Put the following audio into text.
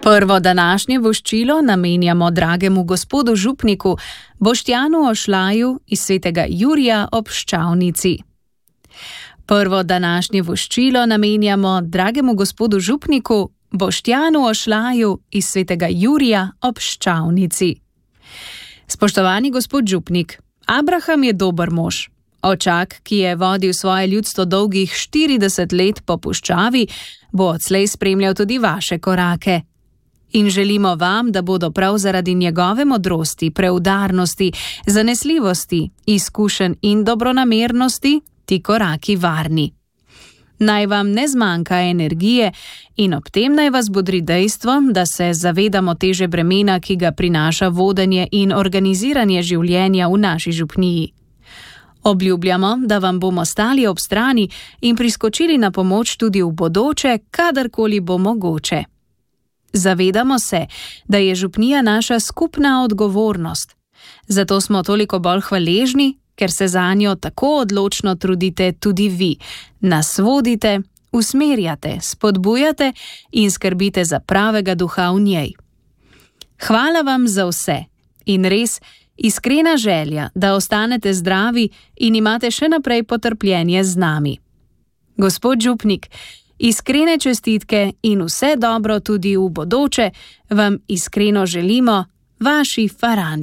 Prvo današnje voščilo namenjamo dragemu gospodu župniku Boštjanu Ošlaju iz Svetega Jurija ob Ščavnici. Prvo današnje voščilo namenjamo dragemu gospodu župniku Boštjanu Ošlaju iz Svetega Jurija ob Ščavnici. Spoštovani gospod župnik, Abraham je dober mož. Očak, ki je vodil svoje ljudstvo dolgih 40 let po puščavi, bo odslej spremljal tudi vaše korake. In želimo vam, da bodo prav zaradi njegove modrosti, preudarnosti, zanesljivosti, izkušenj in dobronamernosti ti koraki varni. Naj vam ne zmanjka energije in ob tem naj vas bodri dejstvo, da se zavedamo teže bremena, ki ga prinaša vodenje in organiziranje življenja v naši župniji. Obljubljamo, da vam bomo stali ob strani in priskočili na pomoč tudi v bodoče, kadarkoli bo mogoče. Zavedamo se, da je župnija naša skupna odgovornost. Zato smo toliko bolj hvaležni, ker se zanjo tako odločno trudite tudi vi. Nas vodite, usmerjate, spodbujate in skrbite za pravega duha v njej. Hvala vam za vse in res iskrena želja, da ostanete zdravi in imate še naprej potrpljenje z nami. Gospod župnik, iskrene čestitke in vse dobro tudi v bodoče vam iskreno želimo, vaši Farani.